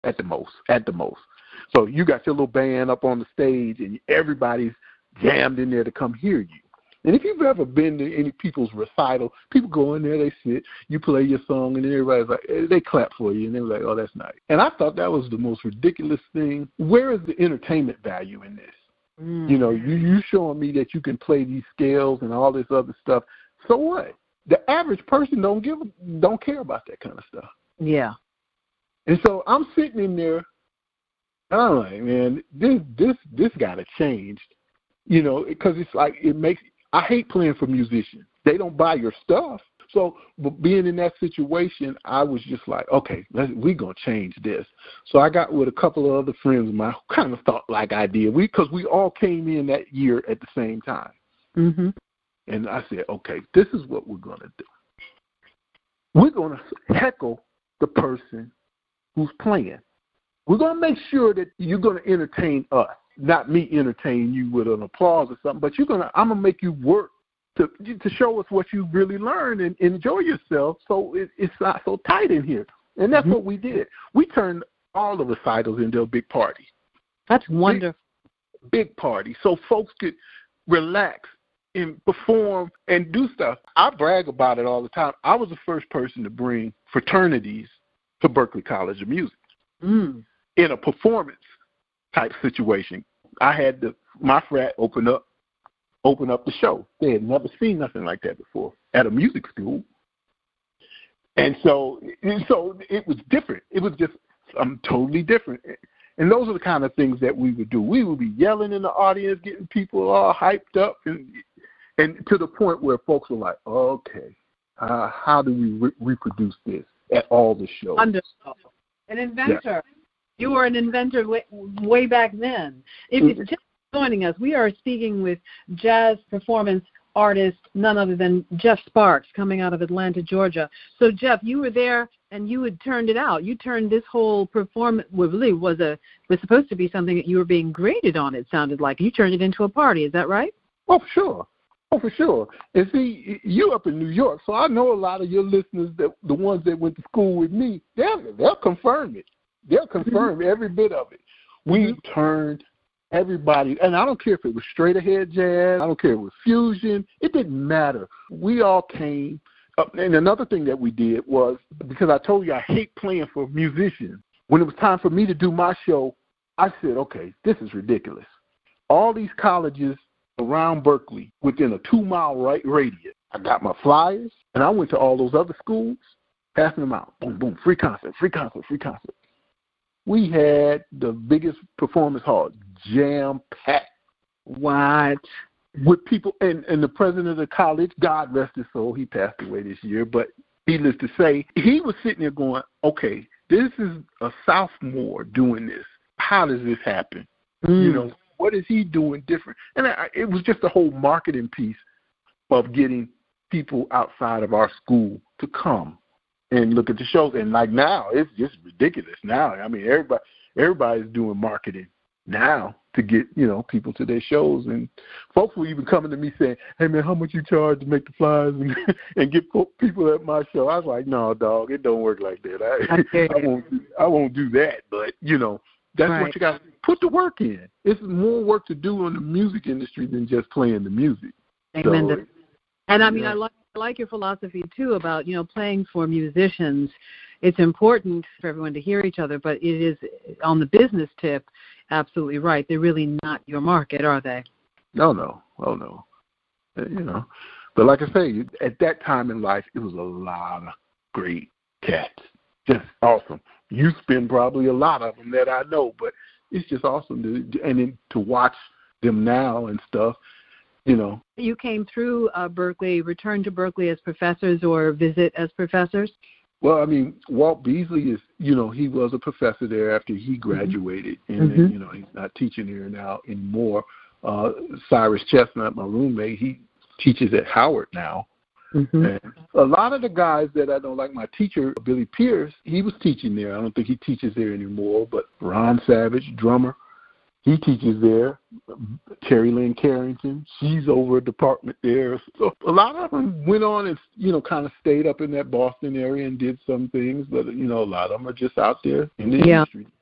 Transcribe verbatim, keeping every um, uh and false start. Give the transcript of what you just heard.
at the most, at the most. So you got your little band up on the stage, and everybody's jammed in there to come hear you. And if you've ever been to any people's recital, people go in there, they sit, you play your song, and everybody's like, they clap for you, and they're like, oh, that's nice. And I thought that was the most ridiculous thing. Where is the entertainment value in this? Mm. You know, you you showing me that you can play these scales and all this other stuff. So what? The average person don't give, don't care about that kind of stuff. Yeah. And so I'm sitting in there, and I'm like, man, this this this got to change. You know, because it's like it makes. I hate playing for musicians. They don't buy your stuff. So but being in that situation, I was just like, okay, we're going to change this. So I got with a couple of other friends of mine who kind of thought like I did. We Because we all came in that year at the same time. Mm-hmm. And I said, okay, this is what we're going to do. We're going to heckle the person who's playing. We're going to make sure that you're going to entertain us. Not me entertaining you with an applause or something, but you're gonna. I'm gonna make you work to to show us what you really learned and enjoy yourself. So it, it's not so tight in here, and that's mm-hmm. what we did. We turned all the recitals into a big party. That's wonderful. Big, big party, so folks could relax and perform and do stuff. I brag about it all the time. I was the first person to bring fraternities to Berklee College of Music mm. in a performance type situation. I had the, my frat open up open up the show. They had never seen nothing like that before at a music school. And so and so it was different. It was just um, totally different. And those are the kind of things that we would do. We would be yelling in the audience, getting people all hyped up, and and to the point where folks were like, okay, uh, how do we re- reproduce this at all the shows? Understood. An inventor. Yeah. You were an inventor way, way back then. If you're just joining us, we are speaking with jazz performance artist, none other than Jeff Sparks, coming out of Atlanta, Georgia. So, Jeff, you were there, and you had turned it out. You turned this whole performance, well, really was a was supposed to be something that you were being graded on, it sounded like. You turned it into a party. Is that right? Oh, for sure. Oh, for sure. And see, you up in New York, so I know a lot of your listeners, that the ones that went to school with me, they'll, they'll confirm it. They'll confirm mm-hmm. every bit of it. We mm-hmm. turned everybody, and I don't care if it was straight ahead jazz, I don't care if it was fusion, it didn't matter. We all came. Uh, and another thing that we did was, because I told you I hate playing for musicians, when it was time for me to do my show, I said, okay, this is ridiculous. All these colleges around Berklee, within a two-mile right radius, I got my flyers, and I went to all those other schools, passing them out. Boom, boom, free concert, free concert, free concert. We had the biggest performance hall, jam-packed. What? With people, and, and the president of the college, God rest his soul, he passed away this year, but needless to say, he was sitting there going, okay, this is a sophomore doing this. How does this happen? Mm. You know, what is he doing different? And I, it was just a whole marketing piece of getting people outside of our school to come and look at the shows. And like now, it's just ridiculous now. I mean, everybody everybody's doing marketing now to get, you know, people to their shows. And folks were even coming to me saying, hey, man, how much you charge to make the flyers and, and get people at my show? I was like, no, dog, it don't work like that. I, I, won't, I won't do that. But, you know, that's right. What you got to put the work in. It's more work to do in the music industry than just playing the music. Amen. So, and, I mean, yeah. I like I like your philosophy, too, about, you know, playing for musicians. It's important for everyone to hear each other, but it is, on the business tip, absolutely right. They're really not your market, are they? No, no. Oh, no. You know. But like I say, at that time in life, it was a lot of great cats. Just awesome. You spend probably a lot of them that I know, but it's just awesome to, and then to watch them now and stuff. You know. You came through uh, Berklee, returned to Berklee as professors or visit as professors? Well, I mean, Walt Beasley is, you know, he was a professor there after he graduated, mm-hmm. and mm-hmm. then, you know, he's not teaching here now anymore. Uh, Cyrus Chestnut, my roommate, he teaches at Howard now. Mm-hmm. And a lot of the guys that I know, like my teacher, Billy Pierce, he was teaching there. I don't think he teaches there anymore, but Ron Savage, drummer, he teaches there. Terry Lynn Carrington, she's over a department there. So a lot of them went on and, you know, kind of stayed up in that Boston area and did some things, but, you know, a lot of them are just out there in the yeah. industry.